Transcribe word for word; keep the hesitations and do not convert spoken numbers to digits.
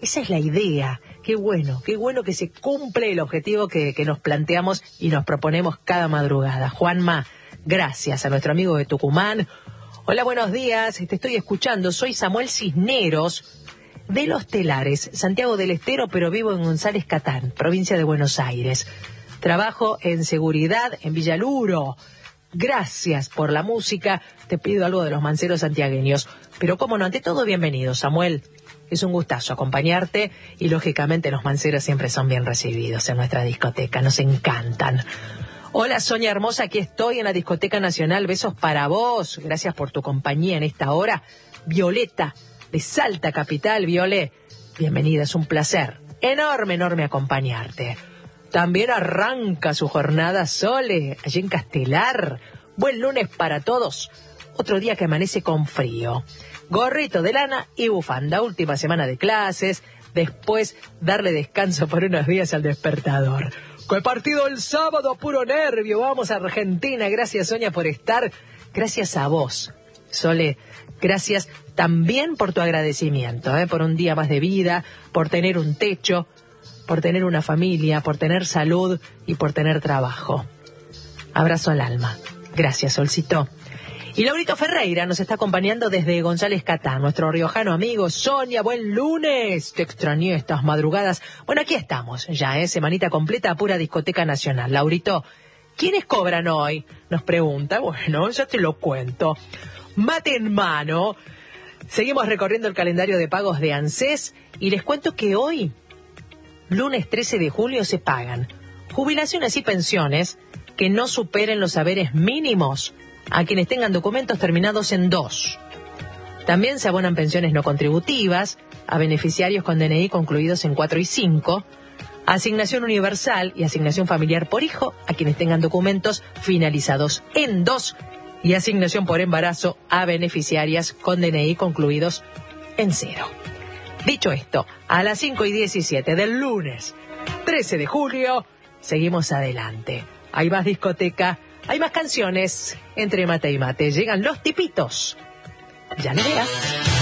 Esa es la idea. Qué bueno, qué bueno que se cumple el objetivo que, que nos planteamos y nos proponemos cada madrugada. Juanma, gracias a nuestro amigo de Tucumán. Hola, buenos días, te estoy escuchando. Soy Samuel Cisneros, de Los Telares, Santiago del Estero, pero vivo en González Catán, provincia de Buenos Aires. Trabajo en seguridad en Villaluro. Gracias por la música. Te pido algo de los manceros santiagueños. Pero cómo no, ante todo, bienvenido, Samuel. Es un gustazo acompañarte y, lógicamente, los manceros siempre son bien recibidos en nuestra discoteca. Nos encantan. Hola, Sonia hermosa, aquí estoy en la Discoteca Nacional. Besos para vos. Gracias por tu compañía en esta hora. Violeta, de Salta Capital. Viole, bienvenida, es un placer enorme, enorme acompañarte. También arranca su jornada Sole, allí en Castelar. Buen lunes para todos. Otro día que amanece con frío. Gorrito de lana y bufanda. Última semana de clases. Después darle descanso por unos días al despertador. ¡Qué partido el sábado! ¡Puro nervio! Vamos a Argentina. Gracias, Sonia, por estar. Gracias a vos, Sole. Gracias también por tu agradecimiento, ¿eh? Por un día más de vida, por tener un techo, por tener una familia, por tener salud y por tener trabajo. Abrazo al alma. Gracias, Solcito. Y Laurito Ferreira nos está acompañando desde González Catán, nuestro riojano amigo. Sonia, buen lunes. Te extrañé estas madrugadas. Bueno, aquí estamos ya, ¿eh? Semanita completa, pura discoteca nacional. Laurito, ¿quiénes cobran hoy? Nos pregunta. Bueno, ya te lo cuento. Mate en mano. Seguimos recorriendo el calendario de pagos de ANSES y les cuento que hoy, lunes trece de julio, se pagan jubilaciones y pensiones que no superen los haberes mínimos a quienes tengan documentos terminados en dos. También se abonan pensiones no contributivas a beneficiarios con D N I concluidos en cuatro y cinco, asignación universal y asignación familiar por hijo a quienes tengan documentos finalizados en dos y asignación por embarazo a beneficiarias con D N I concluidos en cero. Dicho esto, a las cinco y diecisiete del lunes trece de julio, seguimos adelante. Hay más discoteca, hay más canciones. Entre mate y mate llegan los tipitos. Ya lo veas.